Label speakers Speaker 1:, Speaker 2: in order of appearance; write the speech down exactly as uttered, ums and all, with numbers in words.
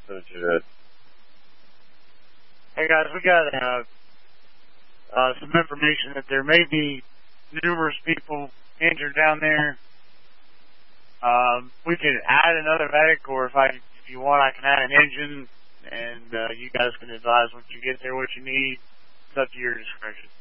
Speaker 1: So that you did.
Speaker 2: Hey guys, we got uh, uh, some information that there may be numerous people injured down there. Um, we could add another medic, or if I, if you want, I can add an engine, and uh, you guys can advise once you get there what you need. It's up to your discretion.